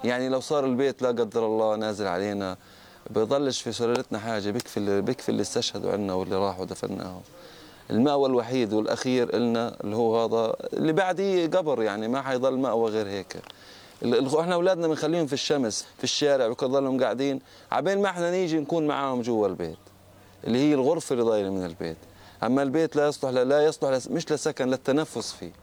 يعني لو صار البيت لا قدر الله نازل علينا بيضلش في سريرتنا حاجة، بيكفي اللي استشهدوا عنا واللي راحوا دفناهم. المأوى الوحيد والأخير إلنا اللي هو هذا اللي بعديه قبر، يعني ما حيضل مأوى غير هيك. احنا اولادنا بنخليهم في الشمس في الشارع بيضلهم قاعدين عبين ما احنا نيجي نكون معاهم جوا البيت، اللي هي الغرفة اللي ضايلة من البيت. أما البيت لا يصلح مش لسكن، للتنفس فيه.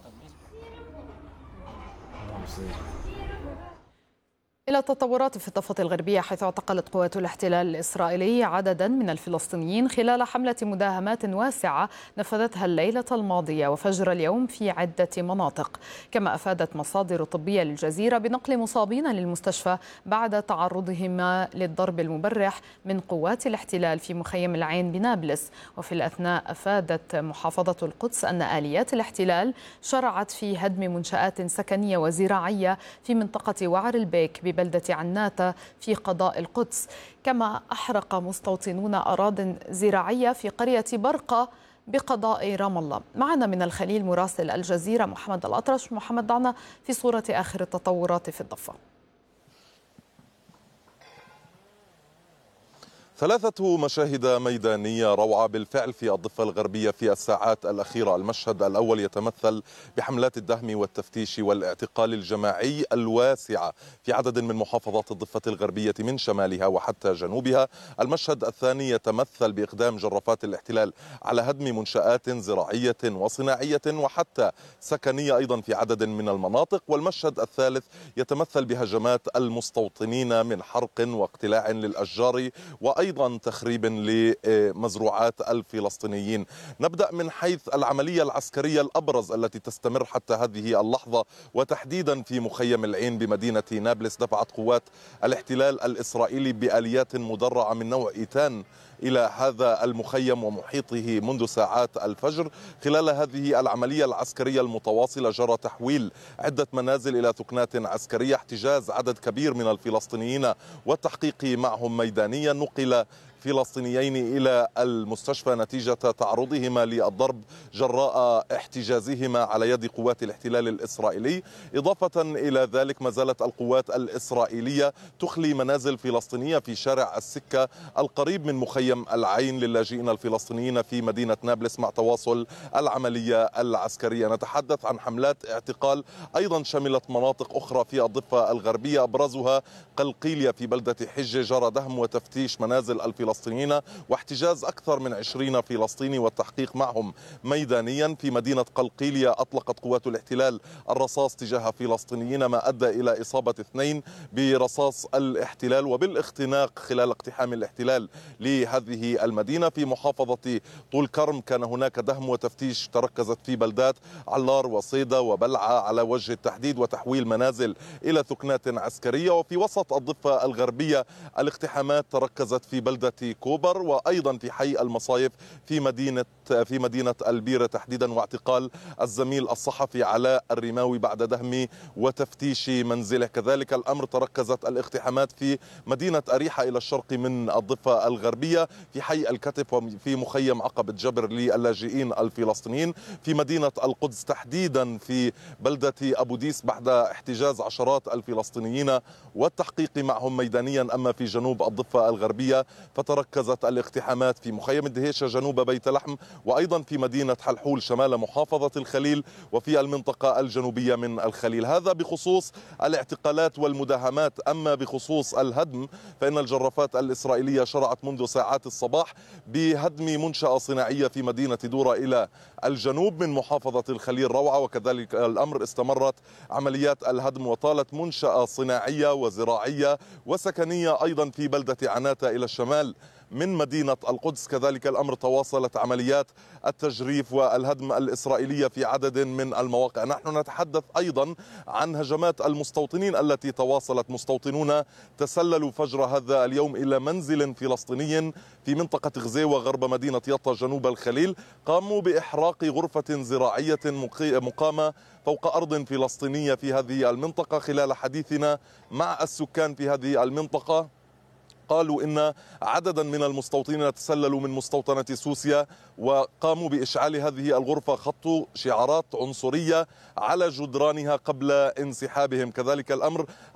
إلى التطورات في الضفة الغربية، حيث اعتقلت قوات الاحتلال الإسرائيلي عددا من الفلسطينيين خلال حملة مداهمات واسعة نفذتها الليلة الماضية وفجر اليوم في عدة مناطق. كما أفادت مصادر طبية للجزيرة بنقل مصابين للمستشفى بعد تعرضهم للضرب المبرح من قوات الاحتلال في مخيم العين بنابلس. وفي الأثناء أفادت محافظة القدس أن آليات الاحتلال شرعت في هدم منشآت سكنية وزراعية في منطقة وعر البيك ببلدة عناتة في قضاء القدس. كما أحرق مستوطنون أراضٍ زراعية في قرية برقة بقضاء رام الله. معنا من الخليل مراسل الجزيرة محمد الأطرش. محمد، ضعنا في صورة آخر التطورات في الضفة. ثلاثة مشاهد ميدانية روعة بالفعل في الضفة الغربية في الساعات الأخيرة. المشهد الأول يتمثل بحملات الدهم والتفتيش والاعتقال الجماعي الواسعة في عدد من محافظات الضفة الغربية من شمالها وحتى جنوبها. المشهد الثاني يتمثل بإقدام جرافات الاحتلال على هدم منشآت زراعية وصناعية وحتى سكنية أيضا في عدد من المناطق. والمشهد الثالث يتمثل بهجمات المستوطنين من حرق واقتلاع للأشجار وأيضا تخريب لمزروعات الفلسطينيين. نبدأ من حيث العملية العسكرية الأبرز التي تستمر حتى هذه اللحظة وتحديدا في مخيم العين بمدينة نابلس. دفعت قوات الاحتلال الإسرائيلي بآليات مدرعة من نوع إيتان إلى هذا المخيم ومحيطه منذ ساعات الفجر. خلال هذه العملية العسكرية المتواصلة جرى تحويل عدة منازل إلى ثكنات عسكرية، احتجاز عدد كبير من الفلسطينيين والتحقيق معهم ميدانيا. نقل فلسطينيين إلى المستشفى نتيجة تعرضهما للضرب جراء احتجازهما على يد قوات الاحتلال الإسرائيلي. إضافة إلى ذلك ما زالت القوات الإسرائيلية تخلي منازل فلسطينية في شارع السكة القريب من مخيم العين للاجئين الفلسطينيين في مدينة نابلس مع تواصل العملية العسكرية. نتحدث عن حملات اعتقال أيضا شملت مناطق أخرى في الضفة الغربية، أبرزها قلقيلية في بلدة حجة. جرى دهم وتفتيش منازل الفلسطينيين واحتجاز أكثر من 20 فلسطيني والتحقيق معهم ميدانيا. في مدينة قلقيلية أطلقت قوات الاحتلال الرصاص تجاه فلسطينيين ما أدى إلى إصابة 2 برصاص الاحتلال وبالاختناق خلال اقتحام الاحتلال لهذه المدينة. في محافظة طول كرم كان هناك دهم وتفتيش تركزت في بلدات علار وصيدا وبلعة على وجه التحديد وتحويل منازل إلى ثكنات عسكرية. وفي وسط الضفة الغربية الاقتحامات تركزت في بلدة كوبر وأيضا في حي المصايف في مدينة البيرة تحديدا، واعتقال الزميل الصحفي علاء الرماوي بعد دهم وتفتيش منزله. كذلك الأمر تركزت الاقتحامات في مدينة أريحة إلى الشرق من الضفة الغربية في حي الكتف وفي مخيم عقبة جبر للاجئين الفلسطينيين. في مدينة القدس تحديدا في بلدة أبو ديس بعد احتجاز عشرات الفلسطينيين والتحقيق معهم ميدانيا. أما في جنوب الضفة الغربية فتركزت الاقتحامات في مخيم الدهيشة جنوب بيت لحم وأيضا في مدينة حلحول شمال محافظة الخليل وفي المنطقة الجنوبية من الخليل. هذا بخصوص الاعتقالات والمداهمات. أما بخصوص الهدم فإن الجرافات الإسرائيلية شرعت منذ ساعات الصباح بهدم منشأة صناعية في مدينة دورة إلى الجنوب من محافظة الخليل روعة. وكذلك الأمر استمرت عمليات الهدم وطالت منشأة صناعية وزراعية وسكنية أيضا في بلدة عناتة إلى الشمال من مدينة القدس. كذلك الأمر تواصلت عمليات التجريف والهدم الإسرائيلية في عدد من المواقع. نحن نتحدث أيضا عن هجمات المستوطنين التي تواصلت. مستوطنون تسللوا فجر هذا اليوم إلى منزل فلسطيني في منطقة غزيوة غرب مدينة يطا جنوب الخليل، قاموا بإحراق غرفة زراعية مقامة فوق أرض فلسطينية في هذه المنطقة. خلال حديثنا مع السكان في هذه المنطقة قالوا إن عددا من المستوطنين تسللوا من مستوطنة سوسيا وقاموا بإشعال هذه الغرفة، خطوا شعارات عنصرية على جدرانها قبل انسحابهم. كذلك الأمر